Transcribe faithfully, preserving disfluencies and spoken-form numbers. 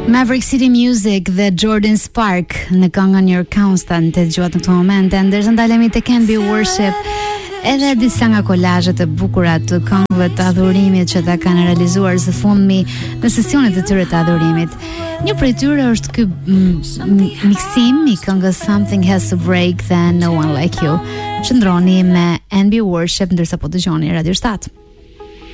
Maverick City Music dhe Jordan Spark në këngën Your Constant të dëgjuat në këtë moment. Ndërsa ndalemi te Can Be Worship, edhe disa nga kolazhet e bukura të këngëve të adhurimit që ta kanë realizuar së fundmi në sesionet e tyre të adhurimit. Një prej tyre është ky miksim i këngës Something Has to Break Then No One Like You. Qëndroni me Can Be Worship ndërsa po dëgjoni Radio shtat.